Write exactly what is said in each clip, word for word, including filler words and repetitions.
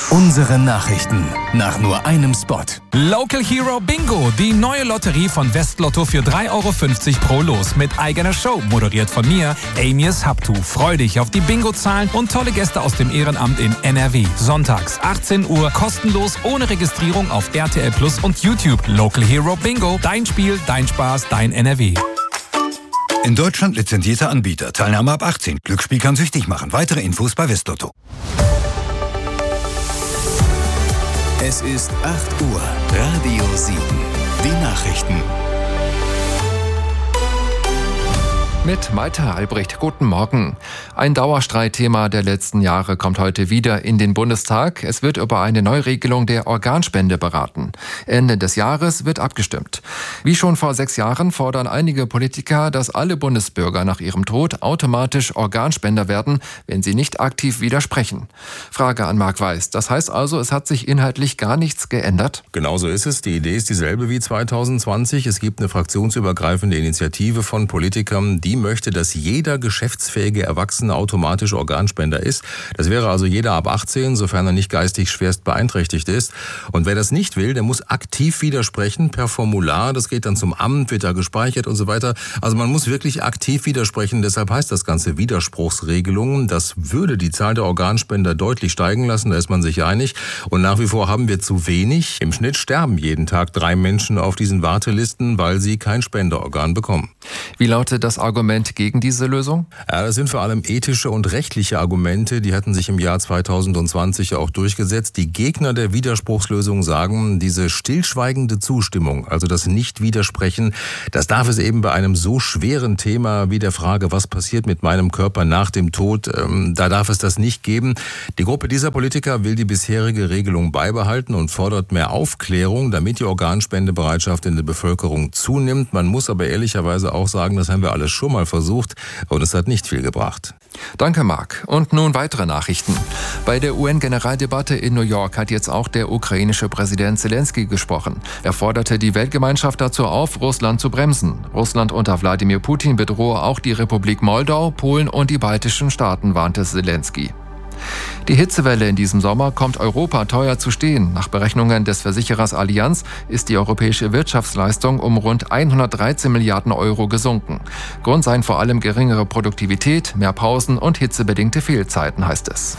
Unsere Nachrichten nach nur einem Spot. Local Hero Bingo, die neue Lotterie von Westlotto für drei Euro fünfzig pro Los mit eigener Show, moderiert von mir, Amias Haptu. Freu dich auf die Bingo-Zahlen und tolle Gäste aus dem Ehrenamt in N R W. Sonntags achtzehn Uhr, kostenlos, ohne Registrierung auf R T L Plus und YouTube. Local Hero Bingo, dein Spiel, dein Spaß, dein N R W. In Deutschland lizenzierter Anbieter. Teilnahme ab achtzehn. Glücksspiel kann süchtig machen. Weitere Infos bei Westlotto. Es ist acht Uhr. Radio sieben. Die Nachrichten. Mit Malte Albrecht. Guten Morgen. Ein Dauerstreitthema der letzten Jahre kommt heute wieder in den Bundestag. Es wird über eine Neuregelung der Organspende beraten. Ende des Jahres wird abgestimmt. Wie schon vor sechs Jahren fordern einige Politiker, dass alle Bundesbürger nach ihrem Tod automatisch Organspender werden, wenn sie nicht aktiv widersprechen. Frage an Marc Weiß. Das heißt also, es hat sich inhaltlich gar nichts geändert? Genau so ist es. Die Idee ist dieselbe wie zwanzig zwanzig. Es gibt eine fraktionsübergreifende Initiative von Politikern, die Die möchte, dass jeder geschäftsfähige Erwachsene automatisch Organspender ist. Das wäre also jeder ab achtzehn, sofern er nicht geistig schwerst beeinträchtigt ist. Und wer das nicht will, der muss aktiv widersprechen per Formular. Das geht dann zum Amt, wird da gespeichert und so weiter. Also man muss wirklich aktiv widersprechen. Deshalb heißt das Ganze Widerspruchsregelungen. Das würde die Zahl der Organspender deutlich steigen lassen. Da ist man sich einig. Und nach wie vor haben wir zu wenig. Im Schnitt sterben jeden Tag drei Menschen auf diesen Wartelisten, weil sie kein Spenderorgan bekommen. Wie lautet das Argument gegen diese Lösung? Ja, das sind vor allem ethische und rechtliche Argumente. Die hatten sich im Jahr zwanzig zwanzig ja auch durchgesetzt. Die Gegner der Widerspruchslösung sagen, diese stillschweigende Zustimmung, also das Nicht-Widersprechen, das darf es eben bei einem so schweren Thema wie der Frage, was passiert mit meinem Körper nach dem Tod, ähm, da darf es das nicht geben. Die Gruppe dieser Politiker will die bisherige Regelung beibehalten und fordert mehr Aufklärung, damit die Organspendebereitschaft in der Bevölkerung zunimmt. Man muss aber ehrlicherweise auch sagen, das haben wir alles schon mal versucht und es hat nicht viel gebracht. Danke, Marc. Und nun weitere Nachrichten. Bei der U N-Generaldebatte in New York hat jetzt auch der ukrainische Präsident Zelensky gesprochen. Er forderte die Weltgemeinschaft dazu auf, Russland zu bremsen. Russland unter Wladimir Putin bedrohe auch die Republik Moldau, Polen und die baltischen Staaten, warnte Zelensky. Die Hitzewelle in diesem Sommer kommt Europa teuer zu stehen. Nach Berechnungen des Versicherers Allianz ist die europäische Wirtschaftsleistung um rund hundertdreizehn Milliarden Euro gesunken. Grund seien vor allem geringere Produktivität, mehr Pausen und hitzebedingte Fehlzeiten, heißt es.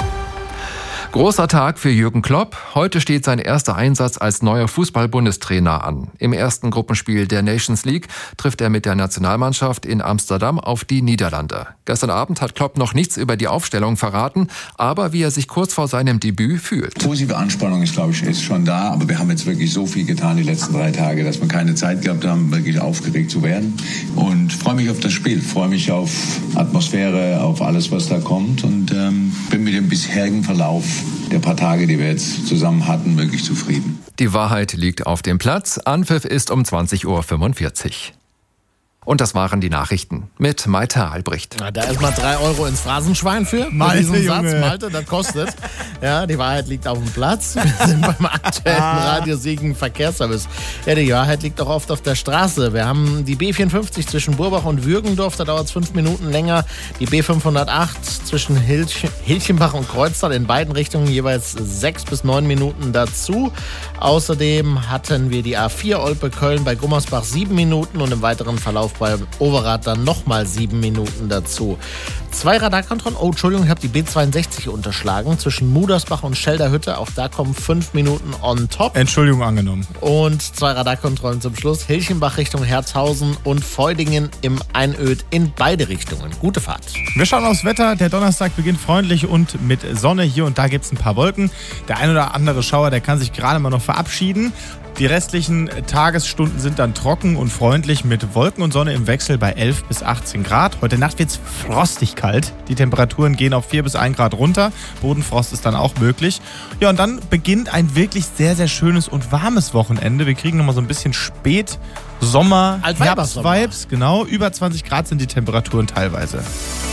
Großer Tag für Jürgen Klopp. Heute steht sein erster Einsatz als neuer Fußball-Bundestrainer an. Im ersten Gruppenspiel der Nations League trifft er mit der Nationalmannschaft in Amsterdam auf die Niederlande. Gestern Abend hat Klopp noch nichts über die Aufstellung verraten, aber wie er sich kurz vor seinem Debüt fühlt. Positive Anspannung ist, glaube ich, ist schon da, aber wir haben jetzt wirklich so viel getan die letzten drei Tage, dass wir keine Zeit gehabt haben, wirklich aufgeregt zu werden. Und freue mich auf das Spiel, freue mich auf Atmosphäre, auf alles, was da kommt und ähm, bin mit dem bisherigen Verlauf der paar Tage, die wir jetzt zusammen hatten, wirklich zufrieden. Die Wahrheit liegt auf dem Platz. Anpfiff ist um zwanzig Uhr fünfundvierzig. Und das waren die Nachrichten mit Malte Albrecht. Na, da erstmal drei Euro ins Phrasenschwein für, für diesen Satz. Malte, das kostet. Ja, die Wahrheit liegt auf dem Platz. Wir sind beim aktuellen Radio Siegen Verkehrsservice. Ja, die Wahrheit liegt auch oft auf der Straße. Wir haben die B vierundfünfzig zwischen Burbach und Würgendorf, da dauert es fünf Minuten länger. Die B fünfhundertacht zwischen Hilch- Hilchenbach und Kreuztal in beiden Richtungen jeweils sechs bis neun Minuten dazu. Außerdem hatten wir die A vier Olpe-Köln bei Gummersbach sieben Minuten und im weiteren Verlauf bei Overath dann nochmal sieben Minuten dazu. Zwei Radarkontrollen, oh Entschuldigung, ich habe die B zweiundsechzig unterschlagen, zwischen Mudersbach und Schelderhütte, auch da kommen fünf Minuten on top. Entschuldigung angenommen. Und zwei Radarkontrollen zum Schluss, Hilchenbach Richtung Herzhausen und Feudingen im Einöd in beide Richtungen. Gute Fahrt. Wir schauen aufs Wetter, der Donnerstag beginnt freundlich und mit Sonne, hier und da gibt es ein paar Wolken. Der ein oder andere Schauer, der kann sich gerade mal noch verabschieden. Die restlichen Tagesstunden sind dann trocken und freundlich mit Wolken und Sonne im Wechsel bei elf bis achtzehn Grad. Heute Nacht wird es frostig kalt. Die Temperaturen gehen auf vier bis ein Grad runter. Bodenfrost ist dann auch möglich. Ja, und dann beginnt ein wirklich sehr, sehr schönes und warmes Wochenende. Wir kriegen nochmal so ein bisschen spät Sommer, Herbst-Vibes. Genau, über zwanzig Grad sind die Temperaturen teilweise.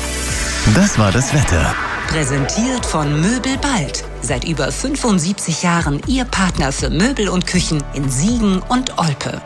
Das war das Wetter. Präsentiert von Möbel Bald. Seit über fünfundsiebzig Jahren Ihr Partner für Möbel und Küchen in Siegen und Olpe.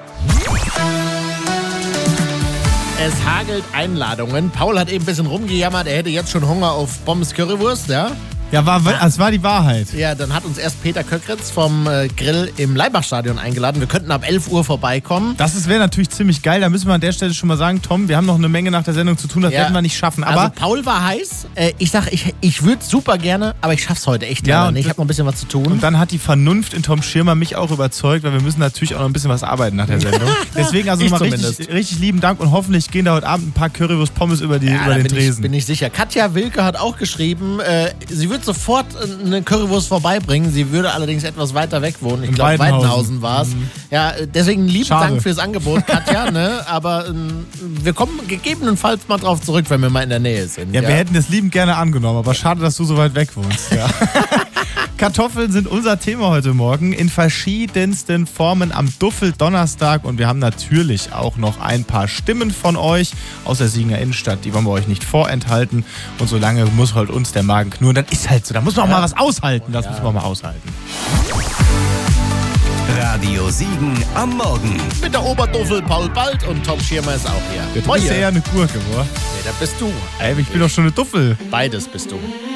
Es hagelt Einladungen. Paul hat eben ein bisschen rumgejammert, er hätte jetzt schon Hunger auf Pommes Currywurst, ja? Ja, war, es war die Wahrheit. Ja, dann hat uns erst Peter Köckritz vom äh, Grill im Leibachstadion eingeladen. Wir könnten ab elf Uhr vorbeikommen. Das wäre natürlich ziemlich geil. Da müssen wir an der Stelle schon mal sagen, Tom, wir haben noch eine Menge nach der Sendung zu tun. Das ja. werden wir nicht schaffen. Aber also Paul war heiß. Äh, ich sag, ich, ich würde super gerne, aber ich schaff's heute echt ja, nicht. Ich habe noch ein bisschen was zu tun. Und dann hat die Vernunft in Tom Schirmer mich auch überzeugt, weil wir müssen natürlich auch noch ein bisschen was arbeiten nach der Sendung. Deswegen also mal richtig, richtig lieben Dank und hoffentlich gehen da heute Abend ein paar Currywurst Pommes über, die, ja, über den bin Tresen. Ich, bin ich sicher. Katja Wilke hat auch geschrieben, äh, sie wird sofort eine Currywurst vorbeibringen. Sie würde allerdings etwas weiter weg wohnen. Ich glaube, Weidenhausen war es. Mhm. Ja, deswegen lieben Schade. Dank fürs Angebot, Katja. ne? Aber ähm, wir kommen gegebenenfalls mal drauf zurück, wenn wir mal in der Nähe sind. Ja, ja? wir hätten das liebend gerne angenommen, aber schade, dass du so weit weg wohnst. Ja. Kartoffeln sind unser Thema heute Morgen in verschiedensten Formen am Duffeldonnerstag und wir haben natürlich auch noch ein paar Stimmen von euch aus der Siegener Innenstadt, die wollen wir euch nicht vorenthalten und solange muss halt uns der Magen knurren, dann ist halt so, da muss man auch ja. mal was aushalten, das ja. muss man mal aushalten. Radio Siegen am Morgen. Mit der Oberduffel Paul Bald und Tom Schirmer ist auch hier. Ja, du bist ja eher eine Gurke, boah. Nee, da bist du. Ey, ich bin doch schon eine Duffel. Beides bist du.